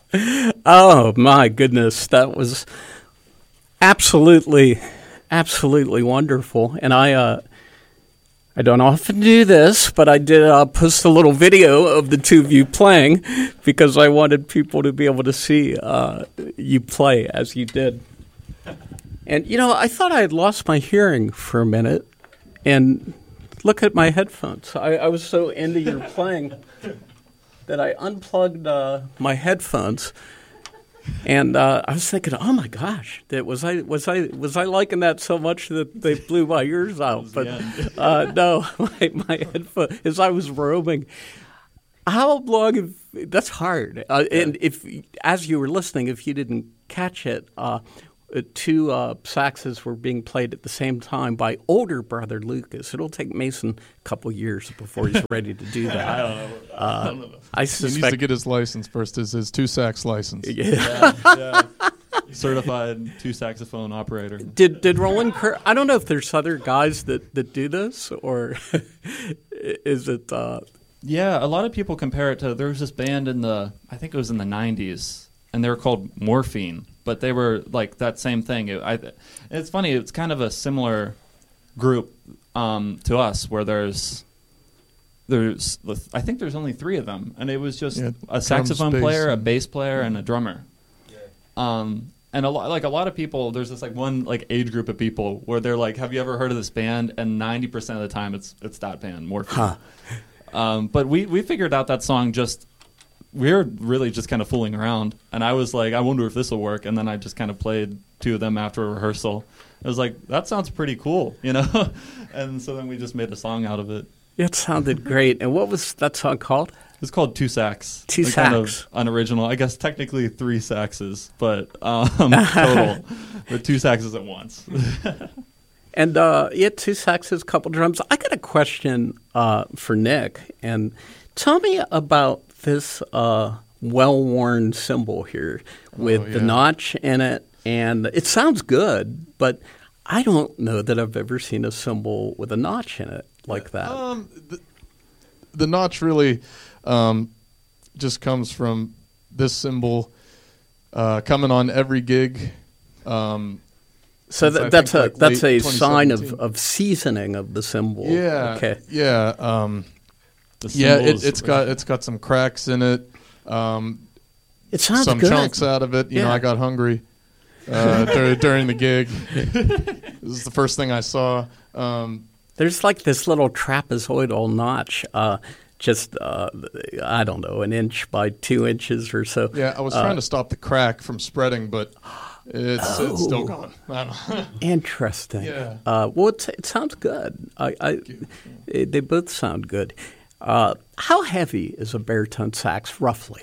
Oh my goodness, that was absolutely, absolutely wonderful. And I don't often do this, but I did post a little video of the two of you playing because I wanted people to be able to see you play as you did. And, I thought I had lost my hearing for a minute. And look at my headphones. I was so into your playing that I unplugged my headphones. And I was thinking, oh my gosh, was I liking that so much that they blew my ears out? But no, my headphones, as I was roaming. How long? That's hard. And if, as you were listening, if you didn't catch it, two saxes were being played at the same time by older brother Lucas. It'll take Mason a couple years before he's ready to do that. I don't know. I suspect he needs to get his license first. His two sax license. Yeah. Certified two saxophone operator. Did Roland Kirk? I don't know if there's other guys that do this, or is it? Yeah, a lot of people compare it to. There was this band I think it was in the '90s, and they were called Morphine. But they were like that same thing. It's funny. It's kind of a similar group to us, where there's I think there's only three of them, and it was just a saxophone player, a bass player, and a drummer. Yeah. And a lot of people, there's this one age group of people where they're like, "Have you ever heard of this band?" And 90% of the time, it's that band, Morphine. Huh. But we figured out that song just. We were really just kind of fooling around, and I was like, I wonder if this will work, and then I just kind of played two of them after a rehearsal. I was like, that sounds pretty cool, and so then we just made a song out of it. It sounded great. And what was that song called? It's called Two Sax. Two Sax. Kind of unoriginal. I guess technically three saxes, but total. But two saxes at once. And two saxes, couple drums. I got a question for Nick, and tell me about this well-worn cymbal here with the notch in it. And it sounds good, but I don't know that I've ever seen a cymbal with a notch in it like that. The notch really just comes from this cymbal coming on every gig. So that's a sign of seasoning of the cymbal. Yeah. Okay. Yeah. It's got some cracks in it. It sounds some good. chunks out of it. You know, I got hungry during the gig. This is the first thing I saw. There's like this little trapezoidal notch, I don't know, 1 inch by 2 inches or so. Yeah, I was trying to stop the crack from spreading, but it's still gone. I don't know. Interesting. Yeah. Well, it sounds good. They both sound good. How heavy is a baritone sax, roughly?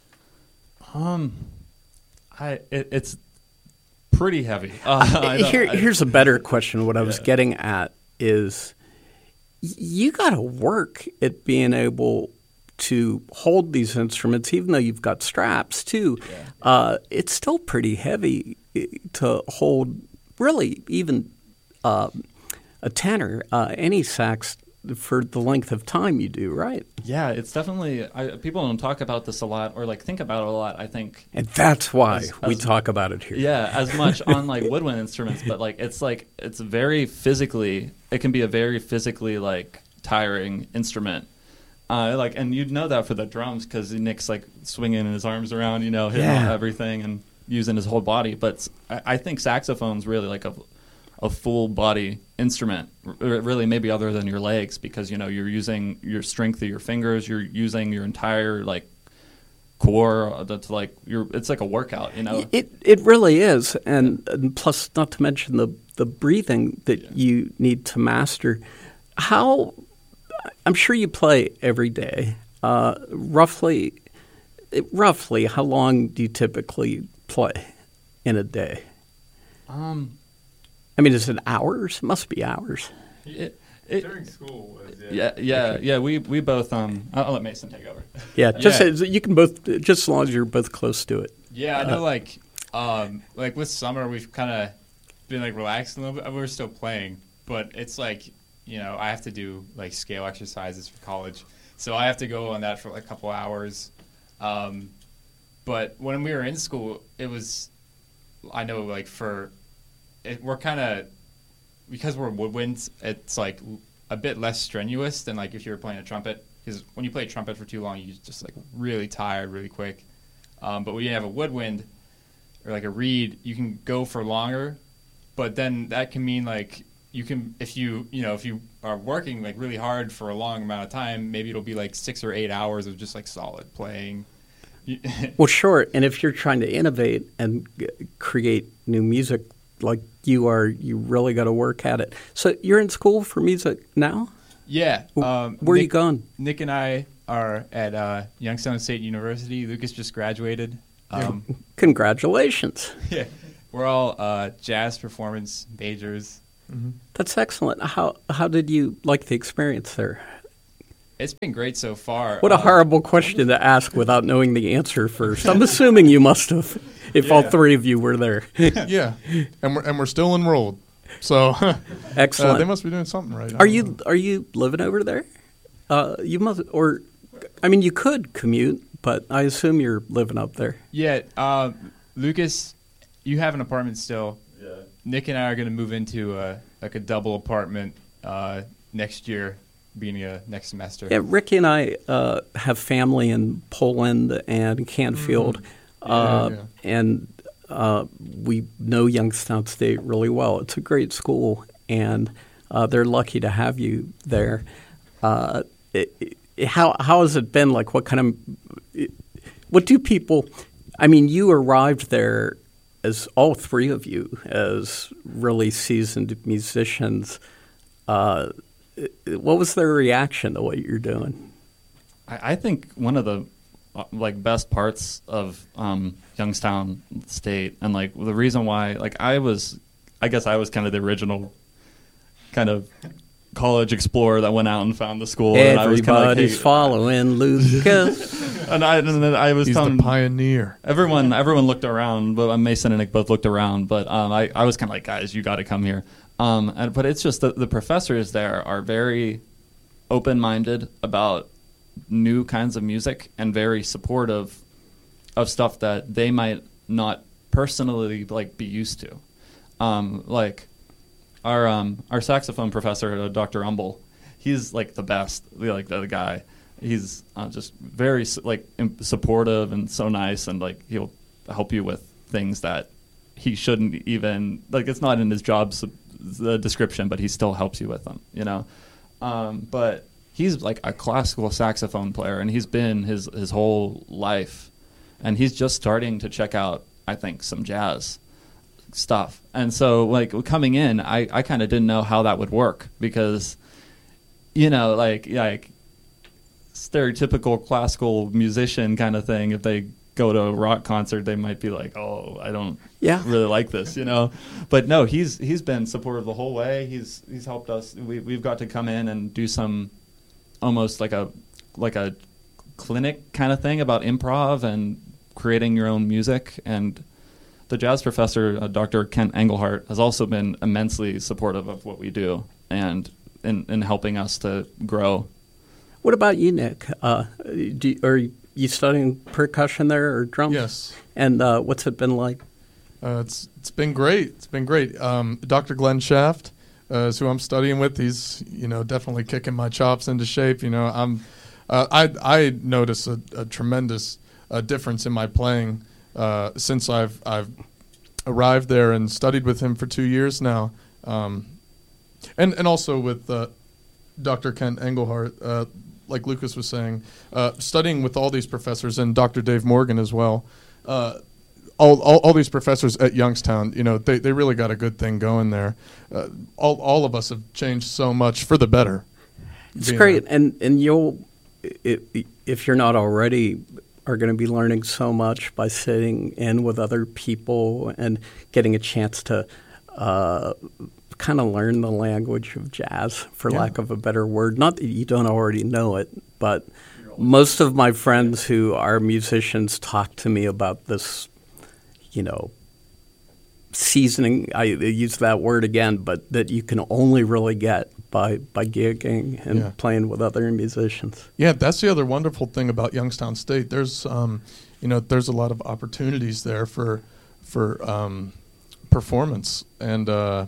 It's pretty heavy. Here's a better question. What I was getting at is you got to work at being able to hold these instruments, even though you've got straps too. It's still pretty heavy to hold, really, even a tenor, any sax for the length of time you do, right? Yeah, it's definitely people don't talk about this a lot or think about it a lot, I think. And that's why we talk about it here. Yeah, as much on woodwind instruments, but it's very physically, it can be a very physically tiring instrument. And you'd know that for the drums because Nick's swinging his arms around, hitting everything and using his whole body. But I think saxophone's really a full body instrument, really maybe other than your legs, because you're using your strength of your fingers, you're using your entire core. That's it's like a workout, It really is, and plus, not to mention the breathing that you need to master. I'm sure you play every day. Roughly, how long do you typically play in a day? I mean, is it hours? It must be hours. During school. Yeah. We both. I'll let Mason take over. Yeah, you can both, just as long as you're both close to it. Yeah, I know. With summer, we've kind of been relaxing a little bit. We're still playing, but it's I have to do scale exercises for college, so I have to go on that for a couple hours. But But when we were in school, it was, I know, like we're kind of, because we're woodwinds, it's like a bit less strenuous than like if you were playing a trumpet. Because when you play trumpet for too long, you just like really tired really quick. But when you have a woodwind or like a reed, you can go for longer. But then that can mean like you can, if you are working like really hard for a long amount of time, maybe it'll be like 6 or 8 hours of just like solid playing. Well, sure. And if you're trying to innovate and create new music like you are, you really got to work at it. So you're in school for music now? Yeah. Where are you going? Nick and I are at Youngstown State University. Lucas just graduated. Congratulations. Yeah. We're all jazz performance majors. Mm-hmm. That's excellent. How did you like the experience there? It's been great so far. What a horrible question to ask without knowing the answer first. I'm assuming you must have, if all three of you were there. Yeah, and we're still enrolled. So Excellent. they must be doing something right. Are you living over there? You must, or I mean, you could commute, but I assume you're living up there. Yeah. Lucas, you have an apartment still. Yeah. Nick and I are going to move into like a double apartment next year, beginning of next semester. Yeah, Ricky and I have family in Poland and Canfield, and we know Youngstown State really well. It's a great school, and they're lucky to have you there. How has it been? Like, what do people? I mean, you arrived there as all three of you as really seasoned musicians. What was their reaction to what you're doing? I think one of the best parts of Youngstown State, and like the reason why, like I guess I was kind of the original kind of college explorer that went out and found the school. Everybody's and I was kind of like, hey, following Lucas. and I was He's telling the pioneer. Everyone looked around, but Mason and Nick both looked around. But I was kind of like, guys, you got to come here. But it's just the professors there are very open-minded about new kinds of music and very supportive of stuff that they might not personally like be used to. Like our saxophone professor, Dr. Umble, he's like the best, like the guy. He's just very supportive and so nice, and like he'll help you with things that he shouldn't even like. It's not in his job the description, but he still helps you with them, you know. But he's like a classical saxophone player, and he's been his whole life, and he's just starting to check out, I think, some jazz stuff. And so like coming in, I kind of didn't know how that would work, because you know, like stereotypical classical musician kind of thing, if they go to a rock concert, they might be like, oh, I don't really like this, you know. But no, he's been supportive the whole way. He's helped us. We've got to come in and do some almost like a clinic kind of thing about improv and creating your own music. And the jazz professor, Dr. Kent Engelhardt, has also been immensely supportive of what we do and in helping us to grow. What about you, Nick? Are you studying percussion there or drums? Yes. And what's it been like? It's been great. It's been great. Dr. Glenn Shaft is who I'm studying with. He's definitely kicking my chops into shape. I notice a tremendous difference in my playing since I've arrived there and studied with him for 2 years now, and also with Dr. Kent Engelhardt. Like Lucas was saying, studying with all these professors and Dr. Dave Morgan as well. All these professors at Youngstown, they really got a good thing going there. All of us have changed so much for the better. It's great, and you'll, if you're not already, are going to be learning so much by sitting in with other people and getting a chance to kind of learn the language of jazz, for lack of a better word. Not that you don't already know it, but most of my friends who are musicians talk to me about this, seasoning. I use that word again, but that you can only really get by gigging and playing with other musicians. Yeah, that's the other wonderful thing about Youngstown State. There's, there's a lot of opportunities there for performance and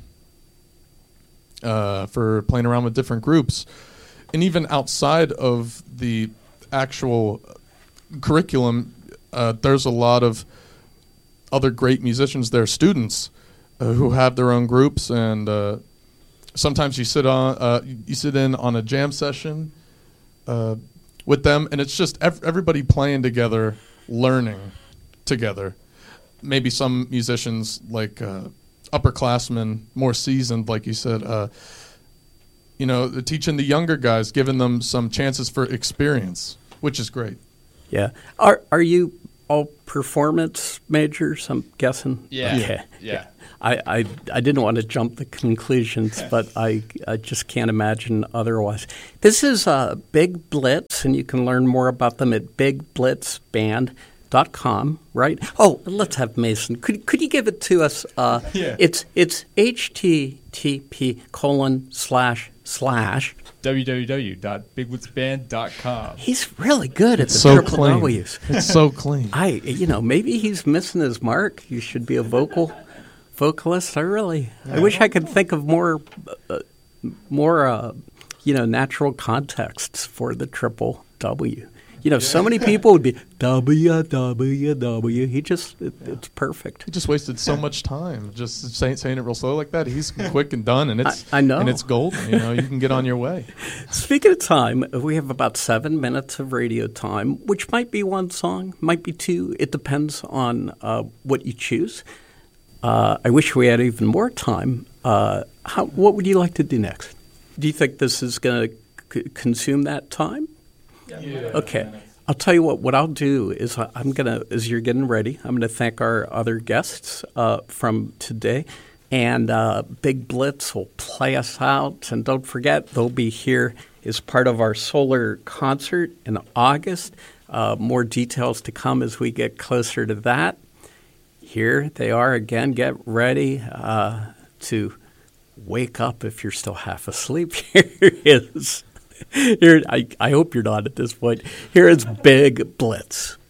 for playing around with different groups. And even outside of the actual curriculum, there's a lot of other great musicians there, students who have their own groups, and sometimes you sit in on a jam session with them, and it's just everybody playing together, learning together. Maybe some musicians, like upperclassmen, more seasoned, like you said, teaching the younger guys, giving them some chances for experience, which is great. Yeah. Are you all performance majors, I'm guessing? Yeah. Okay. Yeah. I didn't want to jump the conclusions, but I just can't imagine otherwise. This is Big Blitz, and you can learn more about them at bigblitzband.com, right? Oh, let's have Mason. Could you give it to us? Yeah. It's http:// www.bigblitzband.com. He's really good at the so triple clean. W's. It's so clean. Maybe he's missing his mark. You should be a vocalist. I wish I could think of more natural contexts for the triple W. So many people would be www. It's perfect. He just wasted so much time just saying it real slow like that. He's quick and done, and it's I know. and it's golden. You can get on your way. Speaking of time, we have about 7 minutes of radio time, which might be one song, might be two. It depends on what you choose. I wish we had even more time. What would you like to do next? Do you think this is going to consume that time? Yeah. Okay. I'll tell you what I'll do is as you're getting ready, I'm going to thank our other guests from today. And Big Blitz will play us out. And don't forget, they'll be here as part of our solar concert in August. More details to come as we get closer to that. Here they are again. Get ready to wake up if you're still half asleep. Here it is. I hope you're not at this point. Here is Big Blitz.